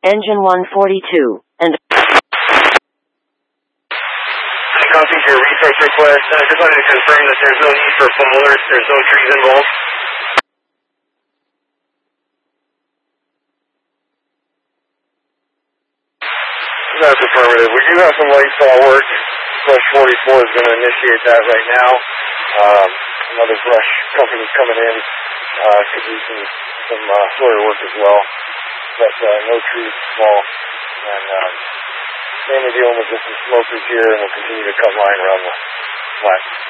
Engine 142, and... Copy your resource request. I just wanted to confirm that there's no need for followers, there's no trees involved. That's affirmative. We do have some light saw work. Brush 44 is going to initiate that right now. Another brush company's coming in. Could do some soil work as well. But no trees small. And mainly dealing with just some smokers here, and we'll continue to cut line around the flat.